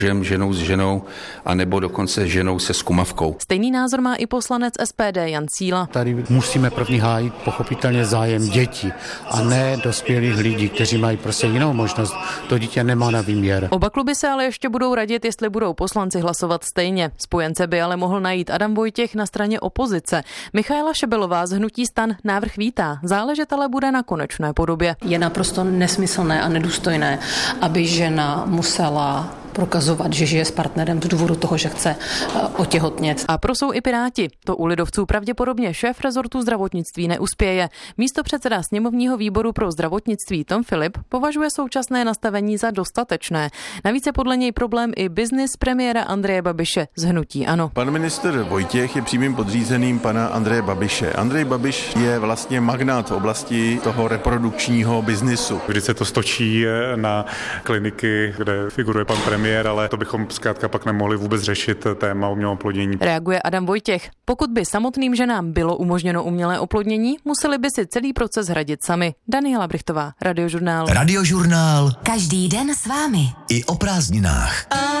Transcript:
ženou s ženou, anebo dokonce ženou se skumavkou. Stejný názor má i poslanec SPD Jan Síla. Tady musíme první hájit pochopitelně zájem dětí a ne dospělých lidí, kteří mají prostě jinou možnost. To dítě nemá na výměr. Oba kluby se ale ještě budou radit, jestli budou poslanci hlasovat stejně. Spojence by ale mohl najít Adam Vojtěch na straně opozice. Michaela Šebelová z hnutí STAN návrh vítá. Záležet ale bude na konečné podobě. Je naprosto nesmyslné a nedůstojné, aby žena musela prokazovat, že žije s partnerem z důvodu toho, že chce otěhotnět. A prosou i Piráti. To u lidovců pravděpodobně šéf rezortu zdravotnictví neuspěje. Místopředseda sněmovního výboru pro zdravotnictví Tom Filip považuje současné nastavení za dostatečné. Navíc je podle něj problém i biznis premiéra Andreje Babiše z hnutí ANO. Pan ministr Vojtěch je přímým podřízeným pana Andreje Babiše. Andrej Babiš je vlastně magnát v oblasti toho reprodukčního biznisu. Vždy se to stočí na kliniky, kde figuruje pan premiér, ale to bychom zkrátka pak nemohli vůbec řešit téma umělého oplodnění. Reaguje Adam Vojtěch. Pokud by samotným ženám bylo umožněno umělé oplodnění, museli by si celý proces hradit sami. Daniela Brichtová, Radiožurnál. Radiožurnál. Každý den s vámi. I o prázdninách.